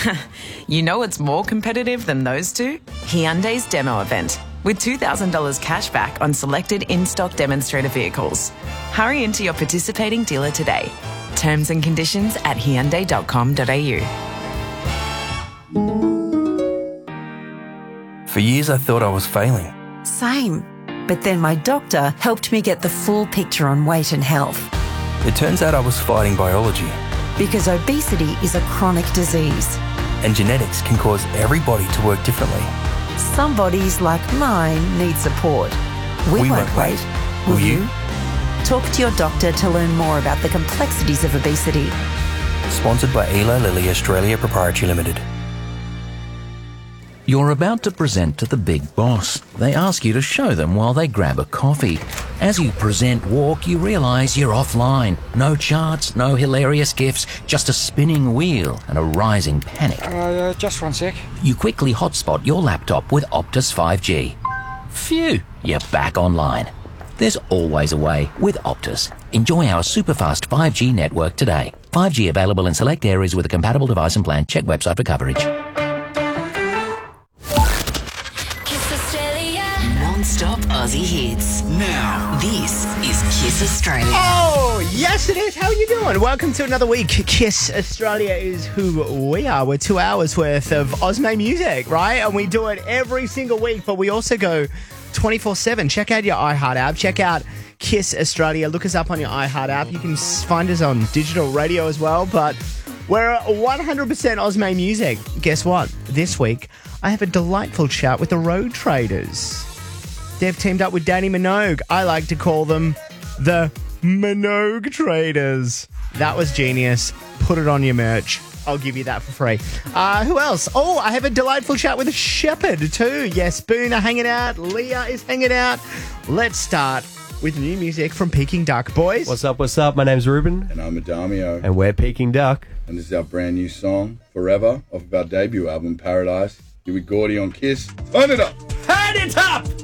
You know what's more competitive than those two? Hyundai's demo event, with $2,000 cash back on selected in-stock demonstrator vehicles. Hurry into your participating dealer today. Terms and conditions at hyundai.com.au. For years I thought I was failing. Same. But then my doctor helped me get the full picture on weight and health. It turns out I was fighting biology. Because obesity is a chronic disease. And genetics can cause everybody to work differently. Some bodies, like mine, need support. We won't wait. Will you? Talk to your doctor to learn more about the complexities of obesity. Sponsored by Eli Lilly Australia Proprietary Limited. You're about to present to the big boss. They ask you to show them while they grab a coffee. As you present walk, you realise you're offline. No charts, no hilarious gifs, just a spinning wheel and a rising panic. Just 1 sec. You quickly hotspot your laptop with Optus 5G. Phew, you're back online. There's always a way with Optus. Enjoy our super-fast 5G network today. 5G available in select areas with a compatible device and plan. Check website for coverage. Non-stop Aussie hits. Now, This is Kiss Australia. Oh, yes it is. How are you doing? Welcome to another week. Kiss Australia is who we are. We're 2 hours worth of Ausmay music, right? And we do it every single week, but we also go 24/7. Check out your iHeart app. Check out Kiss Australia. Look us up on your iHeart app. You can find us on digital radio as well, but we're 100% Ausmay music. Guess what? This week, I have a delightful chat with the Road Traders. They've teamed up with Danny Minogue. I like to call them the Minogue Traders. That was genius. Put it on your merch. I'll give you that for free. Who else? Oh, I have a delightful chat with a shepherd too. Yes, Boone are hanging out. Leah is hanging out. Let's start with new music from Peking Duck. Boys. What's up, what's up? My name's Ruben. And I'm Adamio. And we're Peking Duck. And this is our brand new song, Forever, off of our debut album, Paradise. Here with Gordy on Kiss. Turn it up! Turn it up!